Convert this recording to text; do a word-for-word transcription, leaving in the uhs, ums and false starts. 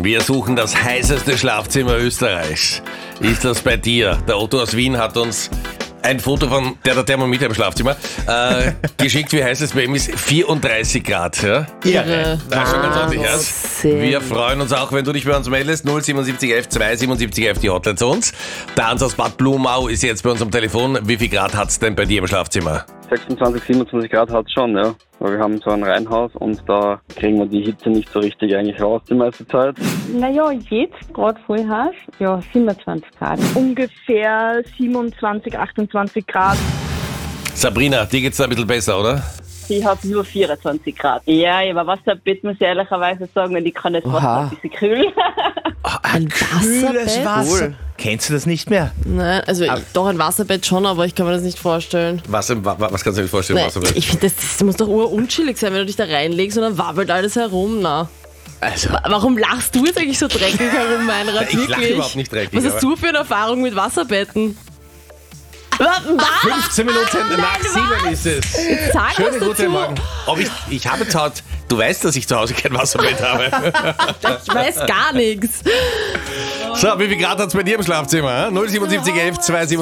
Wir suchen das heißeste Schlafzimmer Österreichs. Ist das bei dir? Der Otto aus Wien hat uns ein Foto von der, der Thermometer im Schlafzimmer äh, geschickt. Wie heißt es bei ihm? Ist vierunddreißig Grad. Ja? Irre. Da schon ganz ordentlich aus. Wir freuen uns auch, wenn du dich bei uns meldest. null siebenundsiebzig elf zweihundertsiebenundsiebzig elf die Hotline zu uns. Der Hans aus Bad Blumau ist jetzt bei uns am Telefon. Wie viel Grad hat es denn bei dir im Schlafzimmer? sechsundzwanzig, siebenundzwanzig Grad hat es schon, ja. Weil wir haben so ein Reihenhaus und da kriegen wir die Hitze nicht so richtig eigentlich raus die meiste Zeit. Naja, jetzt gerade voll heiß, ja, siebenundzwanzig Grad. Ungefähr siebenundzwanzig, achtundzwanzig Grad. Sabrina, dir geht's da ein bisschen besser, oder? Ich habe nur vierundzwanzig Grad. Ja, über Wasserbett muss ich ehrlicherweise sagen, und ich kann das Wasser ein bisschen kühlen. Ein Kühles Wasserbett? Wasser. Kennst du das nicht mehr? Nein, also ich, doch ein Wasserbett schon, aber ich kann mir das nicht vorstellen. Was, was, was kannst du dir vorstellen? Nein, Wasserbett? ich finde, das, das muss doch urunchillig sein, wenn du dich da reinlegst und dann wabbelt alles herum. Na. Also, Warum lachst du jetzt eigentlich so dreckig herum, Meinrad? Ich lache Wirklich? überhaupt nicht dreckig. Was aber- hast du für eine Erfahrung mit Wasserbetten? Was? fünfzehn Minuten nach sieben ist es. Sag Schönen was guten dazu. Morgen. Ob ich, ich habe jetzt halt, du weißt, dass ich zu Hause kein Wasserbett habe. Ich weiß gar nichts. So, wie viel Grad hat es bei dir im Schlafzimmer? null siebenundsiebzig elf zweihundertsiebenundsiebzig